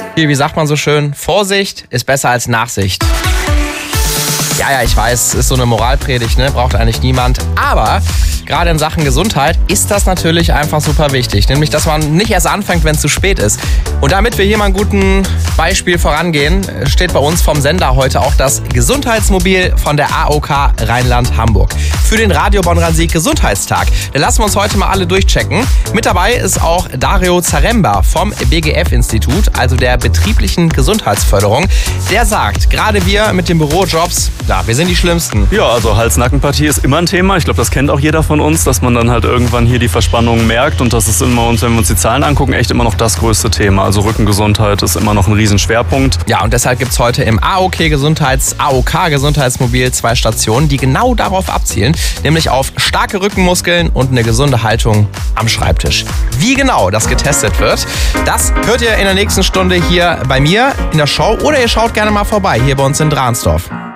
Hier, wie sagt man so schön, Vorsicht ist besser als Nachsicht. Ja, ich weiß, ist so eine Moralpredigt, ne? Braucht eigentlich niemand. Aber gerade in Sachen Gesundheit ist das natürlich einfach super wichtig. Nämlich, dass man nicht erst anfängt, wenn es zu spät ist. Und damit wir hier mal ein gutes Beispiel vorangehen, steht bei uns vom Sender heute auch das Gesundheitsmobil von der AOK Rheinland-Hamburg. Für den Radio Bonn-Rhein-Sieg Gesundheitstag. Da lassen wir uns heute mal alle durchchecken. Mit dabei ist auch Dario Zaremba vom BGF-Institut, also der betrieblichen Gesundheitsförderung. Der sagt, gerade wir mit den Bürojobs, ja, wir sind die Schlimmsten. Ja, also Hals-Nacken-Partie ist immer ein Thema. Ich glaube, das kennt auch jeder von uns, dass man dann halt irgendwann hier die Verspannungen merkt. Und das ist immer, und wenn wir uns die Zahlen angucken, echt immer noch das größte Thema. Also Rückengesundheit ist immer noch ein Riesenschwerpunkt. Ja, und deshalb gibt es heute im AOK Gesundheitsmobil 2 Stationen, die genau darauf abzielen, nämlich auf starke Rückenmuskeln und eine gesunde Haltung am Schreibtisch. Wie genau das getestet wird, das hört ihr in der nächsten Stunde hier bei mir in der Show oder ihr schaut gerne mal vorbei hier bei uns in Dransdorf.